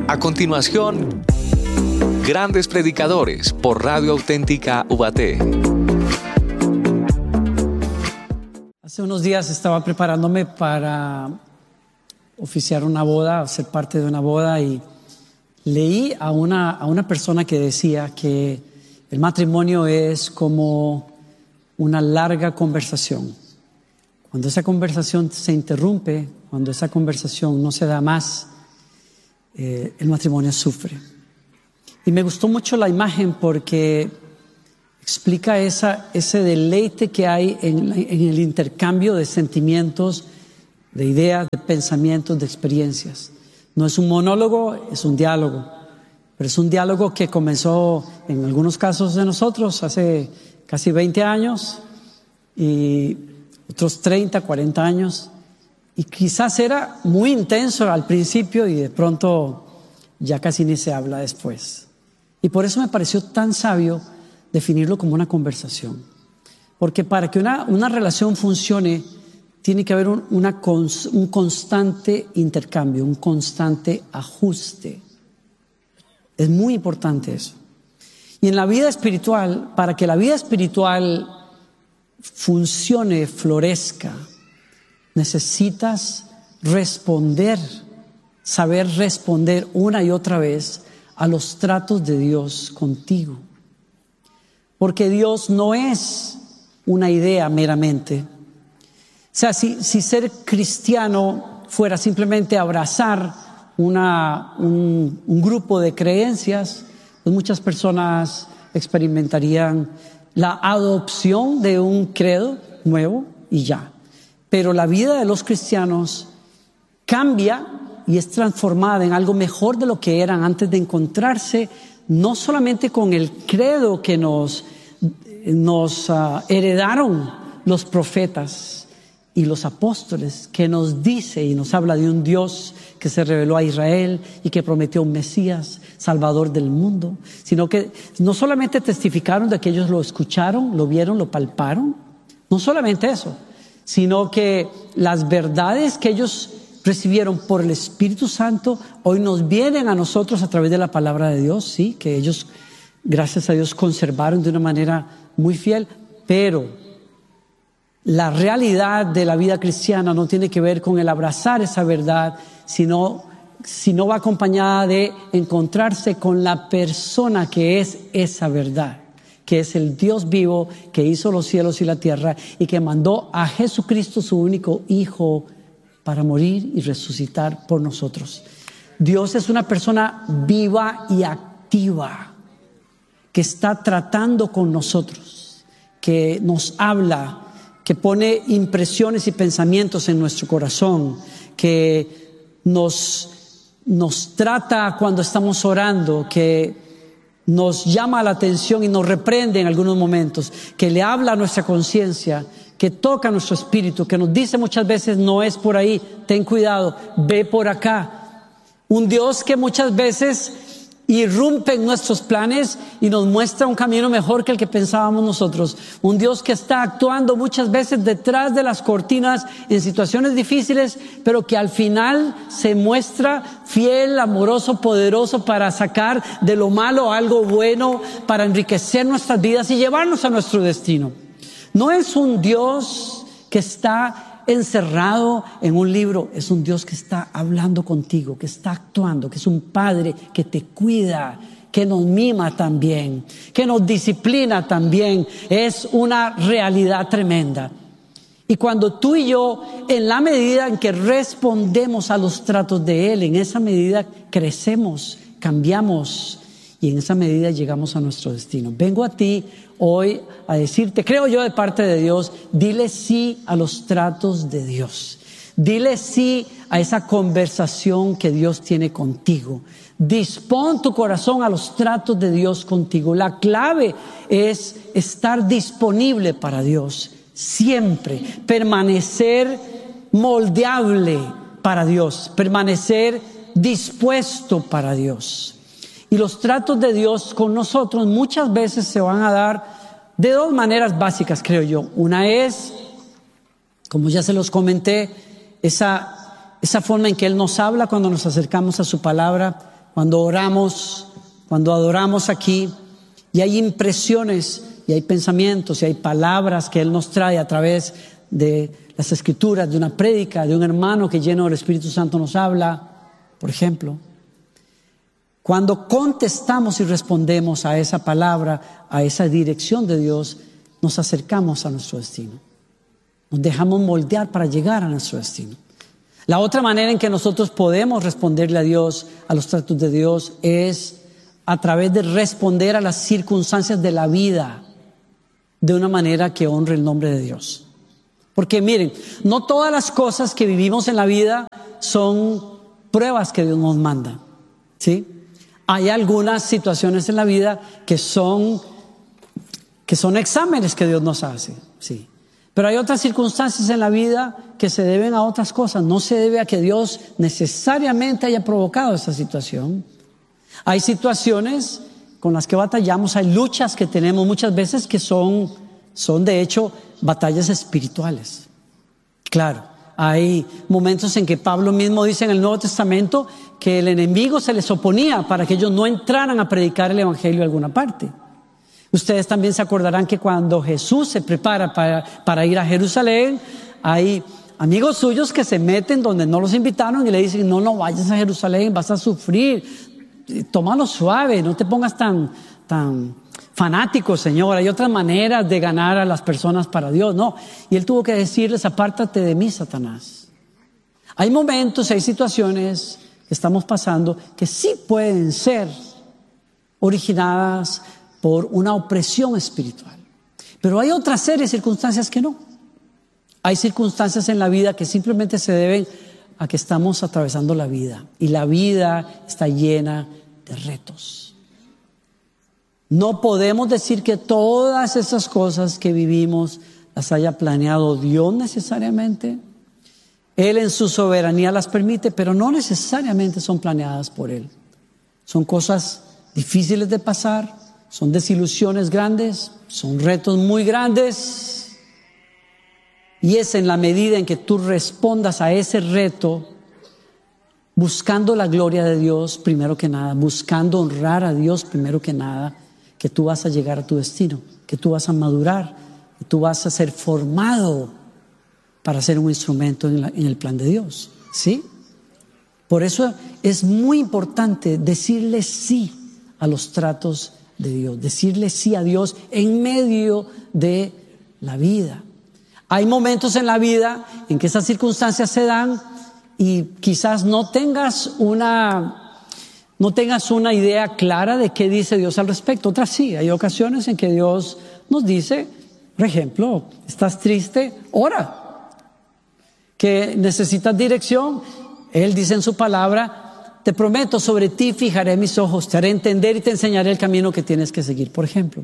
A continuación, Grandes Predicadores por Radio Auténtica Ubaté. Hace unos días estaba preparándome para oficiar una boda, ser parte de una boda, y leí a una persona que decía que el matrimonio es como una larga conversación. Cuando esa conversación se interrumpe, cuando esa conversación no se da más, el matrimonio sufre. Y me gustó mucho la imagen porque explica ese deleite que hay en el intercambio de sentimientos, de ideas, de pensamientos, de experiencias. No es un monólogo, es un diálogo. Pero es un diálogo que comenzó en algunos casos de nosotros hace casi 20 años y otros 30, 40 años. Y quizás era muy intenso al principio y de pronto ya casi ni se habla después. Y por eso me pareció tan sabio definirlo como una conversación. Porque para que una relación funcione, tiene que haber un constante intercambio, un constante ajuste. Es muy importante eso. Y en la vida espiritual, para que la vida espiritual funcione, florezca, necesitas saber responder una y otra vez a los tratos de Dios contigo. Porque Dios no es una idea meramente. O sea, si ser cristiano fuera simplemente abrazar un grupo de creencias, pues muchas personas experimentarían la adopción de un credo nuevo y ya. Pero la vida de los cristianos cambia y es transformada en algo mejor de lo que eran antes de encontrarse, no solamente con el credo que nos heredaron los profetas y los apóstoles, que nos dice y nos habla de un Dios que se reveló a Israel y que prometió un Mesías, Salvador del mundo, sino que no solamente testificaron de que ellos lo escucharon, lo vieron, lo palparon, no solamente eso, sino que las verdades que ellos recibieron por el Espíritu Santo hoy nos vienen a nosotros a través de la palabra de Dios, sí, que ellos, gracias a Dios, conservaron de una manera muy fiel, pero la realidad de la vida cristiana no tiene que ver con el abrazar esa verdad, sino va acompañada de encontrarse con la persona que es esa verdad, que es el Dios vivo que hizo los cielos y la tierra y que mandó a Jesucristo, su único Hijo, para morir y resucitar por nosotros. Dios es una persona viva y activa que está tratando con nosotros, que nos habla, que pone impresiones y pensamientos en nuestro corazón, que nos trata cuando estamos orando, que nos llama la atención y nos reprende en algunos momentos, que le habla a nuestra conciencia, que toca nuestro espíritu, que nos dice muchas veces no es por ahí, ten cuidado, ve por acá. Un Dios que muchas veces irrumpe en nuestros planes y nos muestra un camino mejor que el que pensábamos nosotros. Un Dios que está actuando muchas veces detrás de las cortinas en situaciones difíciles, pero que al final se muestra fiel, amoroso, poderoso para sacar de lo malo algo bueno, para enriquecer nuestras vidas y llevarnos a nuestro destino. No es un Dios que está encerrado en un libro, es un Dios que está hablando contigo, que está actuando, que es un Padre que te cuida, que nos mima también, que nos disciplina también. Es una realidad tremenda. Y cuando tú y yo, en la medida en que respondemos a los tratos de Él, en esa medida crecemos, cambiamos y en esa medida llegamos a nuestro destino. Vengo a ti hoy a decirte, creo yo de parte de Dios, dile sí a los tratos de Dios. Dile sí a esa conversación que Dios tiene contigo. Dispón tu corazón a los tratos de Dios contigo. La clave es estar disponible para Dios siempre, permanecer moldeable para Dios, permanecer dispuesto para Dios. Y los tratos de Dios con nosotros muchas veces se van a dar de dos maneras básicas, creo yo. Una es, como ya se los comenté, esa forma en que Él nos habla cuando nos acercamos a su palabra, cuando oramos, cuando adoramos aquí, y hay impresiones, y hay pensamientos, y hay palabras que Él nos trae a través de las Escrituras, de una prédica, de un hermano que lleno del Espíritu Santo nos habla, por ejemplo. Cuando contestamos y respondemos a esa palabra, a esa dirección de Dios, nos acercamos a nuestro destino. Nos dejamos moldear para llegar a nuestro destino. La otra manera en que nosotros podemos responderle a Dios, a los tratos de Dios, es a través de responder a las circunstancias de la vida de una manera que honre el nombre de Dios. Porque miren, no todas las cosas que vivimos en la vida son pruebas que Dios nos manda, ¿sí? Hay algunas situaciones en la vida que son exámenes que Dios nos hace, sí. Pero hay otras circunstancias en la vida que se deben a otras cosas. No se debe a que Dios necesariamente haya provocado esa situación. Hay situaciones con las que batallamos, hay luchas que tenemos muchas veces que son de hecho batallas espirituales. Claro, hay momentos en que Pablo mismo dice en el Nuevo Testamento que el enemigo se les oponía para que ellos no entraran a predicar el evangelio a alguna parte. Ustedes también se acordarán que cuando Jesús se prepara para ir a Jerusalén, hay amigos suyos que se meten donde no los invitaron y le dicen, no vayas a Jerusalén, vas a sufrir, tómalo suave, no te pongas tan fanático, Señor, hay otras maneras de ganar a las personas para Dios, no. Y Él tuvo que decirles, apártate de mí, Satanás. Hay momentos, hay situaciones que estamos pasando que sí pueden ser originadas por una opresión espiritual. Pero hay otra serie de circunstancias que no. Hay circunstancias en la vida que simplemente se deben a que estamos atravesando la vida. Y la vida está llena de retos. No podemos decir que todas esas cosas que vivimos las haya planeado Dios necesariamente. Él en su soberanía las permite, pero no necesariamente son planeadas por Él. Son cosas difíciles de pasar. Son desilusiones grandes, son retos muy grandes. Y es en la medida en que tú respondas a ese reto, buscando la gloria de Dios primero que nada, buscando honrar a Dios primero que nada, que tú vas a llegar a tu destino, que tú vas a madurar, que tú vas a ser formado para ser un instrumento en el plan de Dios, ¿sí? Por eso es muy importante decirle sí a los tratos de Dios, decirle sí a Dios en medio de la vida. Hay momentos en la vida en que esas circunstancias se dan y quizás no tengas una idea clara de qué dice Dios al respecto. Otras sí, hay ocasiones en que Dios nos dice, por ejemplo, estás triste, ora. Que necesitas dirección, Él dice en su palabra, te prometo, sobre ti fijaré mis ojos, te haré entender y te enseñaré el camino que tienes que seguir, por ejemplo.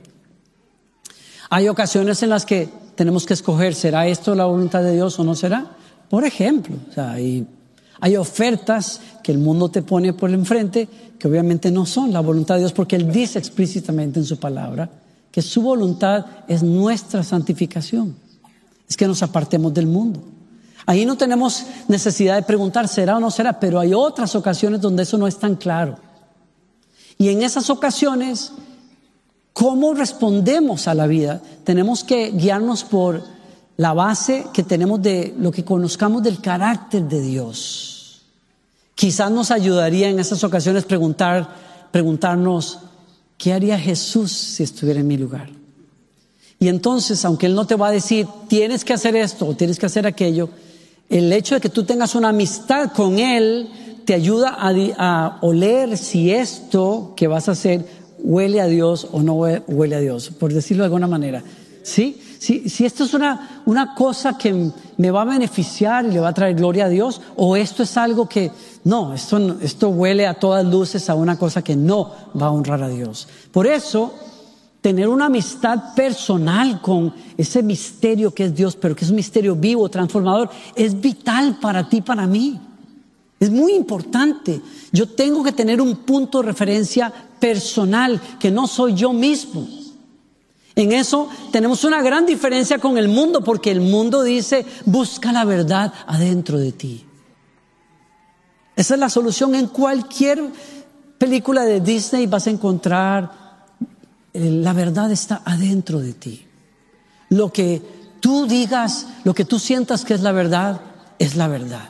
Hay ocasiones en las que tenemos que escoger, ¿será esto la voluntad de Dios o no será? Por ejemplo, o sea, hay ofertas que el mundo te pone por enfrente que obviamente no son la voluntad de Dios, porque Él dice explícitamente en su palabra que su voluntad es nuestra santificación, es que nos apartemos del mundo. Ahí no tenemos necesidad de preguntar será o no será, pero hay otras ocasiones donde eso no es tan claro. Y en esas ocasiones, ¿cómo respondemos a la vida? Tenemos que guiarnos por la base que tenemos de lo que conozcamos del carácter de Dios. Quizás nos ayudaría en esas ocasiones preguntarnos, ¿qué haría Jesús si estuviera en mi lugar? Y entonces, aunque Él no te va a decir, tienes que hacer esto o tienes que hacer aquello, el hecho de que tú tengas una amistad con Él te ayuda a oler si esto que vas a hacer huele a Dios o no huele a Dios, por decirlo de alguna manera. ¿Sí? Si esto es una cosa que me va a beneficiar y le va a traer gloria a Dios, o esto es algo que, no, esto huele a todas luces a una cosa que no va a honrar a Dios. Por eso, tener una amistad personal con ese misterio que es Dios, pero que es un misterio vivo, transformador, es vital para ti, para mí. Es muy importante. Yo tengo que tener un punto de referencia personal, que no soy yo mismo. En eso tenemos una gran diferencia con el mundo, porque el mundo dice, busca la verdad adentro de ti. Esa es la solución en cualquier película de Disney vas a encontrar la verdad está adentro de ti. Lo que tú digas, lo que tú sientas que es la verdad, es la verdad.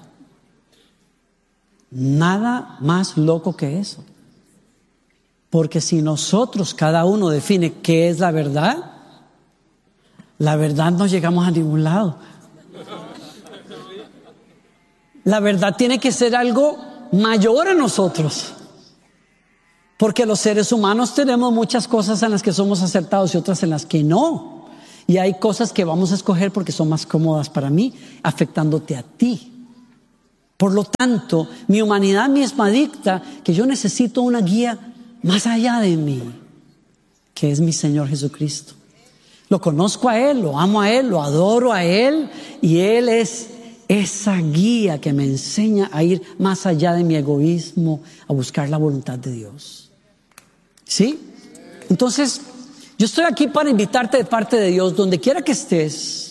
Nada más loco que eso. Porque si nosotros, cada uno define qué es la verdad no llegamos a ningún lado. La verdad tiene que ser algo mayor a nosotros. Porque los seres humanos tenemos muchas cosas en las que somos acertados y otras en las que no. Y hay cosas que vamos a escoger porque son más cómodas para mí, afectándote a ti. Por lo tanto, mi humanidad misma dicta que yo necesito una guía más allá de mí, que es mi Señor Jesucristo. Lo conozco a Él, lo amo a Él, lo adoro a Él, y Él es esa guía que me enseña a ir más allá de mi egoísmo, a buscar la voluntad de Dios. ¿Sí? Entonces, yo estoy aquí para invitarte de parte de Dios, donde quiera que estés,